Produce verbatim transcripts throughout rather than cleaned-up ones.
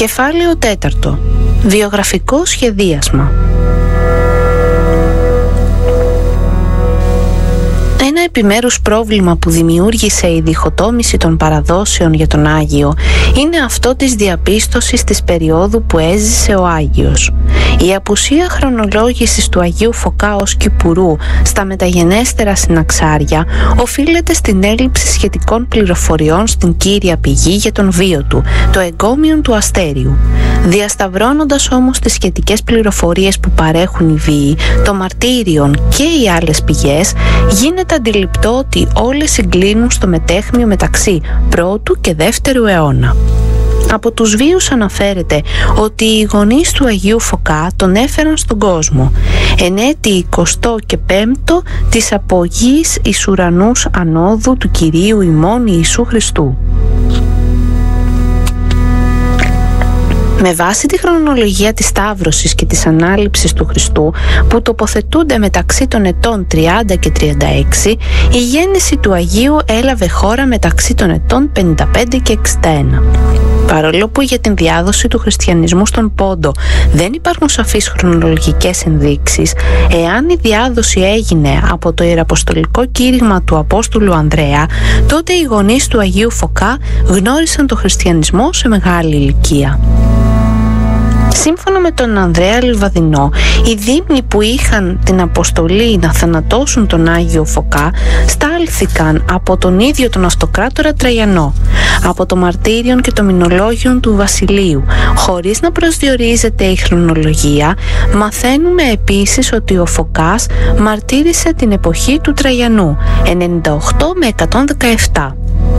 Κεφάλαιο τέταρτο. Βιογραφικό σχεδίασμα. Ένα επιμέρους πρόβλημα που δημιούργησε η διχοτόμηση των παραδόσεων για τον Άγιο είναι αυτό της διαπίστωσης της περίοδου που έζησε ο Άγιος. Η απουσία χρονολόγησης του Αγίου Φωκά ως Κυπουρού στα μεταγενέστερα συναξάρια οφείλεται στην έλλειψη σχετικών πληροφοριών στην κύρια πηγή για τον βίο του, το εγκόμιον του Αστέριου. Διασταυρώνοντας όμως τις σχετικές πληροφορίες που παρέχουν οι βίοι, το μαρτύριον και οι άλλες πηγές, γίνεται αντιληπτό ότι όλες συγκλίνουν στο μετέχμιο μεταξύ πρώτου και δεύτερου αιώνα. Από τους βίους αναφέρεται ότι οι γονείς του Αγίου Φωκά τον έφεραν στον κόσμο εν έτη εικοστό και πέμπτο της απογής εις ουρανούς ανόδου του Κυρίου ημών Ιησού Χριστού. Με βάση τη χρονολογία της Σταύρωσης και της Ανάληψης του Χριστού, που τοποθετούνται μεταξύ των ετών τριάντα και τριάντα έξι, η γέννηση του Αγίου έλαβε χώρα μεταξύ των ετών πενήντα πέντε και εξήντα ένα. Παρόλο που για την διάδοση του χριστιανισμού στον Πόντο δεν υπάρχουν σαφείς χρονολογικές ενδείξεις, εάν η διάδοση έγινε από το ιεραποστολικό κήρυγμα του Απόστολου Ανδρέα, τότε οι γονείς του Αγίου Φωκά γνώρισαν το χριστιανισμό σε μεγάλη ηλικία. Σύμφωνα με τον Ανδρέα Λιβαδινό, οι δήμοι που είχαν την αποστολή να θανατώσουν τον Άγιο Φωκά στάλθηκαν από τον ίδιο τον αυτοκράτορα Τραϊανό, από το μαρτύριον και το μηνολόγιον του Βασιλείου. Χωρίς να προσδιορίζεται η χρονολογία, μαθαίνουμε επίσης ότι ο Φωκάς μαρτύρησε την εποχή του Τραϊανού, ενενήντα οκτώ με εκατόν δεκαεπτά.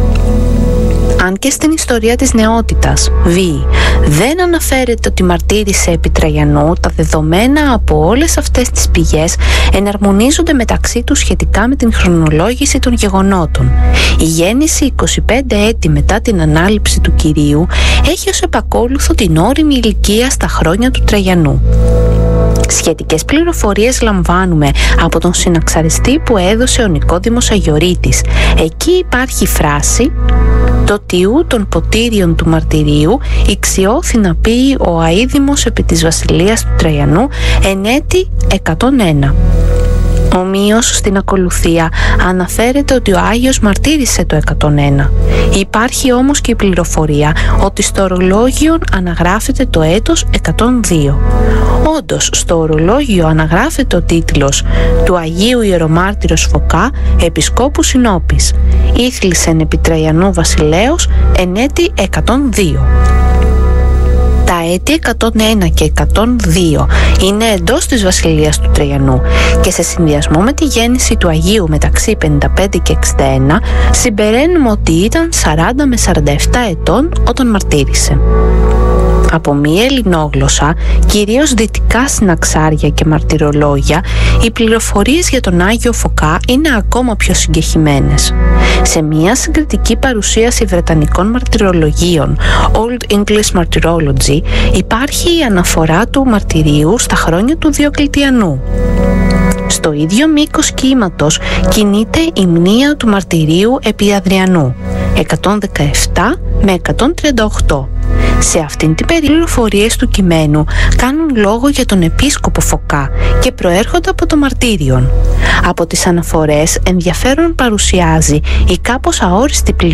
Αν και στην ιστορία της νεότητας, βίοι, δεν αναφέρεται ότι μαρτύρησε επί Τραϊανού, τα δεδομένα από όλες αυτές τις πηγές εναρμονίζονται μεταξύ τους σχετικά με την χρονολόγηση των γεγονότων. Η γέννηση είκοσι πέντε έτη μετά την Ανάληψη του Κυρίου έχει ως επακόλουθο την όριμη ηλικία στα χρόνια του Τραϊανού. Σχετικές πληροφορίες λαμβάνουμε από τον συναξαριστή που έδωσε ο Νικόδημος Αγιορείτης. Εκεί υπάρχει φράση «Το τιού των ποτήριων του μαρτυρίου ηξιώθη να πει ο αείδημος επί της βασιλείας του Τραϊανού εν έτη εκατόν ένα». Ομοίως στην ακολουθία αναφέρεται ότι ο Άγιος μαρτύρησε το εκατόν ένα. Υπάρχει όμως και η πληροφορία ότι στο ορολόγιο αναγράφεται το έτος εκατόν δύο. Όντως, στο ορολόγιο αναγράφεται ο τίτλος του Αγίου Ιερομάρτυρος Φωκά, Επισκόπου Συνόπης. Ήθλισεν επί Τραϊανού βασιλέως εν έτη εκατόν δύο. Τα έτη εκατόν ένα και εκατόν δύο είναι εντός της βασιλείας του Τραϊανού και σε συνδυασμό με τη γέννηση του Αγίου μεταξύ πενήντα πέντε και εξήντα ένα συμπεραίνουμε ότι ήταν σαράντα με σαράντα επτά ετών όταν μαρτύρησε. Από μη ελληνόγλωσσα, κυρίως δυτικά συναξάρια και μαρτυρολόγια, οι πληροφορίες για τον Άγιο Φωκά είναι ακόμα πιο συγκεχημένες. Σε μια συγκριτική παρουσίαση βρετανικών μαρτυρολογίων, Old English Martyrology, υπάρχει η αναφορά του μαρτυρίου στα χρόνια του Διοκλητιανού. Στο ίδιο μήκος κύματος κινείται η μνήα του μαρτυρίου επί Αδριανού, εκατόν δεκαεπτά με εκατόν τριάντα οκτώ. Σε αυτήν την περίοδο οι πληροφορίες του κειμένου κάνουν λόγο για τον επίσκοπο Φωκά και προέρχονται από το μαρτύριον. Από τις αναφορές ενδιαφέρον παρουσιάζει η κάπως αόριστη πληροφορία